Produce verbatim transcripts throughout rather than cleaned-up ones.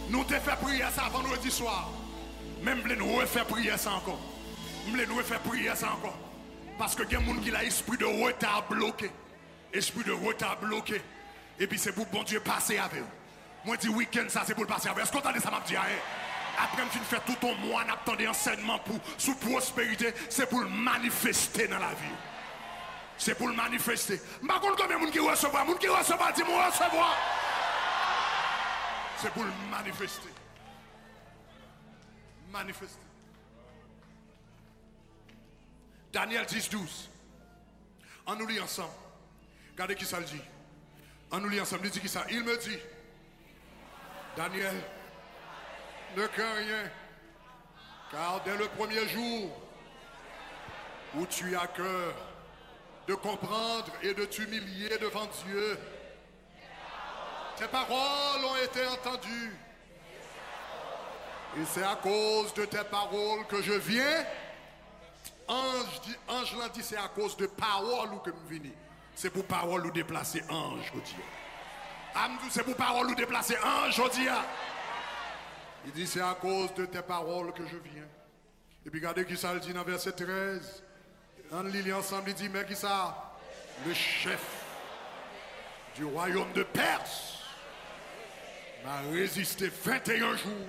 Nous te fait prier ça vendredi soir. Même nous refaire prier ça encore. Nous refaire prier ça encore. Parce que il y a des gens qui ont l'esprit de retard bloqué. Esprit de retard bloqué. Et puis c'est pour bon Dieu passer avec eux. Moi je dis week-end ça c'est pour le passer avec eux. Est-ce qu'on entend ça m'a dit? Après je fais tout ton mois, on attend des enseignements pour sous prospérité, c'est pour le manifester dans la vie. C'est pour le manifester. Par contre combien de gens qui recevoir, gens qui recevoir, dis-moi recevoir. C'est pour le manifester. Manifester. Daniel dix, douze. On nous lit ensemble. Regardez qui ça le dit. On nous lit ensemble. Il dit qui ça? Il me dit, Daniel, ne crains rien, car dès le premier jour où tu as cœur de comprendre et de t'humilier devant Dieu, tes paroles ont été entendues. Et c'est à cause de tes paroles que je viens. Ange, dit, ange l'a dit, c'est à cause de paroles que je viens. C'est pour paroles ou déplacer ange, je dis. C'est pour paroles ou déplacer ange, je dis. Il dit, c'est à cause de tes paroles que je viens. Et puis regardez qui ça le dit dans verset treize. On lit ensemble, il dit, mais qui ça? Le chef du royaume de Perse m'a résisté vingt et un jours.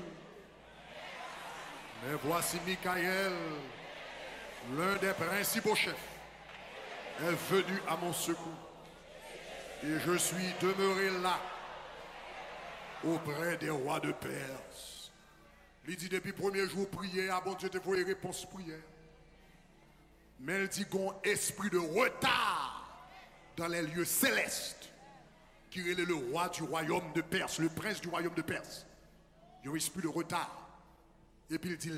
Mais voici Michael, l'un des principaux chefs, est venu à mon secours. Et je suis demeuré là, auprès des rois de Perse. Il dit depuis le premier jour, prière, ah bon Dieu te faut une réponse prière. Mais il dit qu'on esprit de retard dans les lieux célestes, qui est le roi du royaume de Perse, le prince du royaume de Perse. Il y a un esprit de retard. Et puis il dit,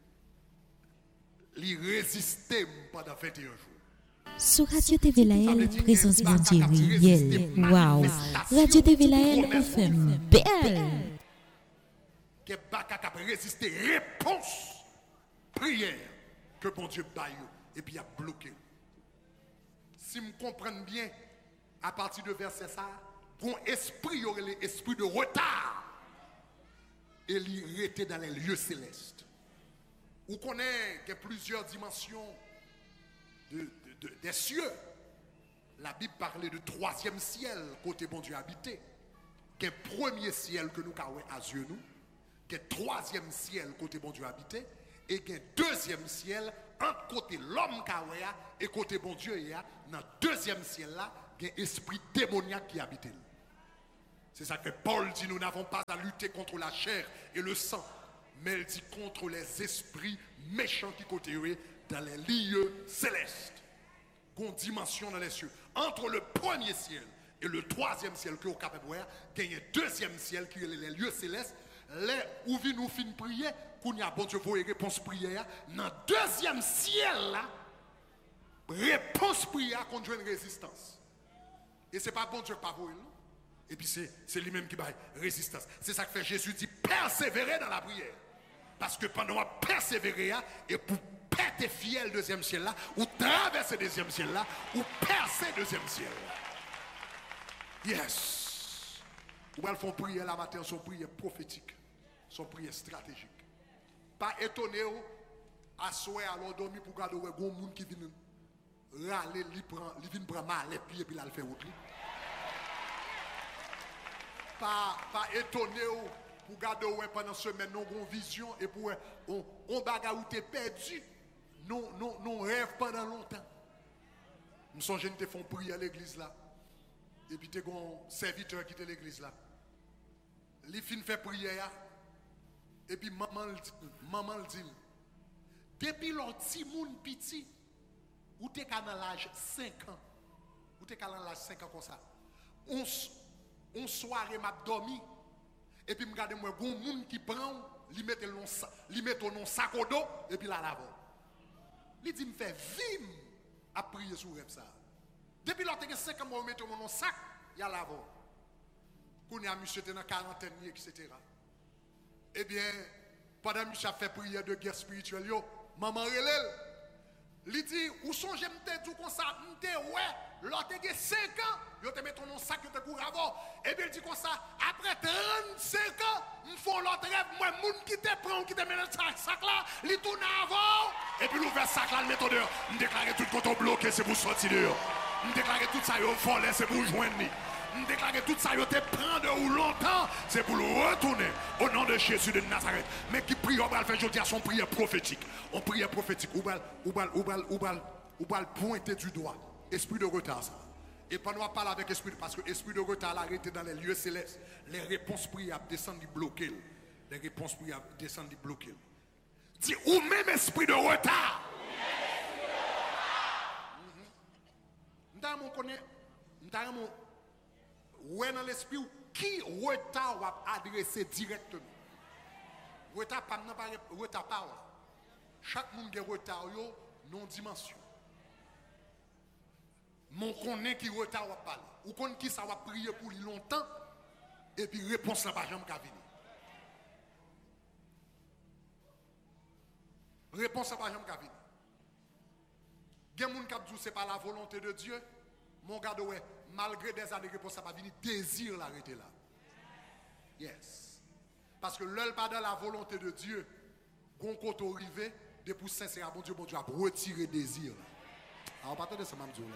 il résistait pendant vingt et un jours. Sur Radio T V Lael, présence bon Dieu, Yel. Waouh. Radio T V Lael, on fait belle. Qui est capable de résister, réponse, prière, que bon Dieu baille, et puis il a bloqué. Si vous comprenez bien, à partir de verset ça, bon esprit, il y aurait l'esprit de retard. Et il était dans les lieux célestes. Vous connaissez qu'il y a plusieurs dimensions de, de, de, des cieux. La Bible parlait de troisième ciel, côté bon Dieu habité. Qu'il y a premier ciel que nous avons à yeux nous. Qu'il y a troisième ciel, côté bon Dieu habité. Et qu'il y a deuxième ciel, entre côté l'homme qui et côté bon Dieu. Dans le deuxième ciel là, il y a un esprit démoniaque qui habite. C'est ça que Paul dit, nous n'avons pas à lutter contre la chair et le sang, mais il dit contre les esprits méchants qui côtoient dans les lieux célestes. Qu'on dimension dans les cieux. Entre le premier ciel et le troisième ciel que vous capable de voir, il y a un deuxième ciel qui est les lieux célestes. Les où vient nous fin prier, qu'on y a bon Dieu pour réponse prière. Dans le deuxième ciel là, réponse prière qu'on joue une résistance. Et c'est pas bon Dieu pas pour nous. Et puis c'est lui-même qui va résistance. C'est ça que fait Jésus dit persévérer dans la prière. Parce que pendant qu'on persévérer, et pour péter fiel deuxième ciel là, ou traverser deuxième ciel là, ou percer deuxième ciel là. Yes. Ou elles font prier la matin, son prière prophétique, son prière stratégique. Pas étonné, à souhait alors dormir pour garder un monde qui vient râler, il vient prendre mal et puis il fait autre. Pas, pas étonné pour garder pendant ce semaine nos vision et pour on, on bagarre où t'es perdu nos non non rêve pendant longtemps. Nous sommes jeunes te font prier à l'église là et puis t'es un serviteur qui était l'église là. Les fin fait prière et puis maman maman le dit depuis leur petit monde petit ou t'es dans l'âge cinq ans ou t'es dans l'âge cinq ans comme ça. On On soirée m'a dormi et puis me regarde moi bon monde qui prend li mette le li mette au sac au dos et puis la lave. Li dit me fait vim à prier sur rêve ça. Depuis l'autre que cinq ans moi mette mon sac, il y a lave. Qu'on y a monsieur dans quarantaine et cetera. Eh bien pendant monsieur a fait prière de guerre spirituelle yo, maman relève. Li dit où sont j'aime te tout comme ça, m'te ouais, l'autre que cinq ans, yo te met ton sac yo te court avant. Et bien il dit comme ça, après trente-cinq ans, me font l'autre rêve, moi, moun qui te prend, qui te met dans ce sac là, il tourne avant, et puis l'ouvert sac là, le met dehors. Je déclare tout côté bloqué, c'est pour sortir dehors. Je déclare tout ça, il volé, c'est pour joindre. Je déclare tout ça, il te prend de ou longtemps, c'est pour le retourner au nom de Jésus de Nazareth. Mais qui prie, on va le faire aujourd'hui à son prière prophétique. On prière prophétique, on va le pointer du doigt. Esprit de retard, ça. Et pendant qu'on parle avec esprit, parce que l'esprit de retard arrêté dans les lieux célestes, les réponses prières descendent bloquées. Les réponses prières descendent bloquées. Dis, ou même esprit de retard. Nous connaissons, ouais dans l'esprit, qui retard va adresser directement. Retard pas retard pas. Chaque monde qui a retard, non dimension. Mon connaît qui retard va parler. Ou connaît qui ça va prier pour lui longtemps et puis réponse n'a pas jamais qu'à venir. Réponse n'a pas jamais qu'à venir. Il y a des gens qui disent c'est pas la volonté de Dieu. Mon gars ouais, malgré des années réponse n'a pas venir, désire l'arrêter là. Yes. Parce que l'œil pas dans la volonté de Dieu, gon côté arrivé, depuis sincère bon Dieu, bon Dieu a retiré désir là. Alors pas de ça m'a dit là.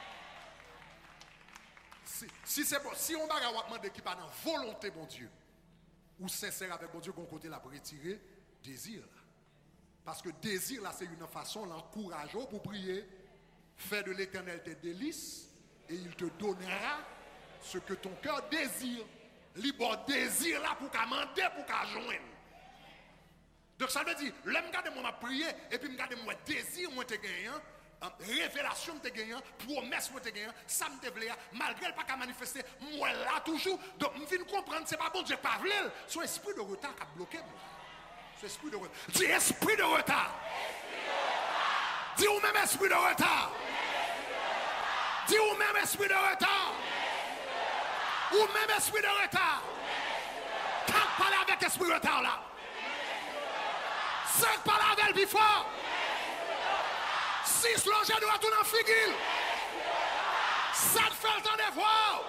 Si, si, c'est bon, si on va demander qui pas dans volonté, mon Dieu, ou sincère avec mon Dieu, qu'on côté la pour retirer désir. Là. Parce que désir, là, c'est une façon d'encourager pour prier. Fais de l'Éternel tes délices et il te donnera ce que ton cœur désire. Libre désir là pour commander, pour qu'à joindre. Donc ça veut dire, là, je regarde moi prier et puis je regarde moi désir, moi te gagnant. Révélation te gagnant, promesse te gagnant, ça me te voulait, malgré le pas qu'à manifester, moi là toujours. Donc, je viens comprendre, c'est pas bon Dieu pas voulu, son esprit de retard qui a bloqué. Son esprit de retard. Dis esprit de retard. Dis ou même esprit de retard. Dis ou même esprit de retard. Ou même esprit de retard. Quand parler avec esprit de retard là. Cinq parler avec le plus fort. Six longer de retour dans figure. Sept fait le temps de voir.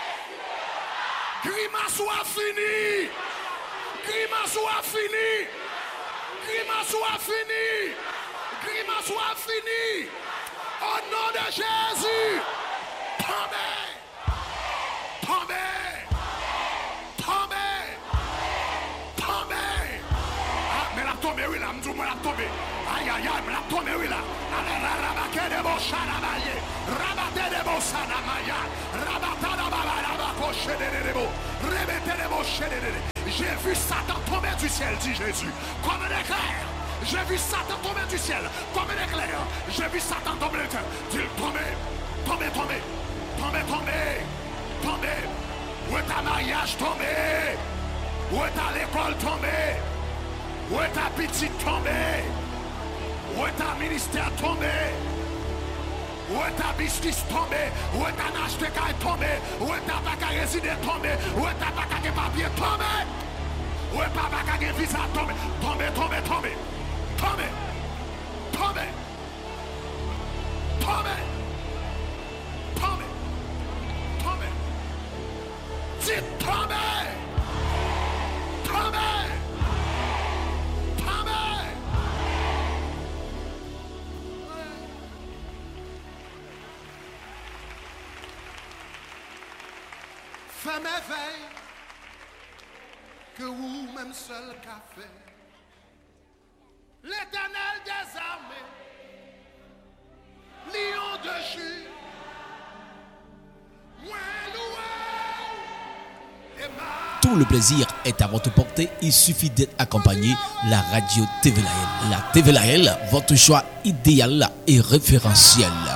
Grimace ou a fini. Grimace ou a fini. Grimace ou a fini. Grimace ou a fini. Au nom de Jésus. Tombez. Tombez. Tombez. Tombez. Ah, mais la tombée, oui, là, me la tombée. Aïe, aïe, aïe, me la tombée, oui, là. Rabate de Boshanabaye, Rabate de Bosanamaya, Rabata de Babalabaco, Chedebo, Rebete de Boshedede. J'ai vu Satan tomber du ciel, dit Jésus, comme un éclair. J'ai vu Satan tomber du ciel, comme un éclair. J'ai vu Satan tomber du ciel. Dis tomber, tomber, tomber, tomber, tomber, tomber. Où est ta mariage tombé? Où est ta l'école tombée? Où est ta petite tombée? Où est ta ministère tombé? Où est ta business tombé? Où est ta acheté tombé? Où est ta bac à résider tombé? Où est ta bac à papier tombé? Où est ta bac à visa tombé? Tombé, tombé, tombé. Tombé. Tombé. Tombé. Tombé. Tombé. Dis tombé. Tombé. Fais merveille que vous même seul qu'a fait l'Éternel des armées, lion de Juda, moi loué et ma... Tout le plaisir est à votre portée, il suffit d'être accompagné la radio T V L A L. La T V L A L, votre choix idéal et référentiel.